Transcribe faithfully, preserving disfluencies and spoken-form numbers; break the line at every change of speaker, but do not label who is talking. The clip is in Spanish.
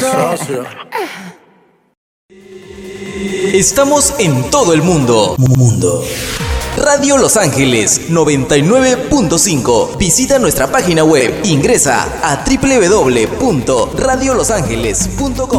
Socio.
Estamos en todo el mundo. Mundo. Radio Los Ángeles noventa y nueve punto cinco. Visita nuestra página web. Ingresa a doble u doble u doble u punto radio los ángeles punto com.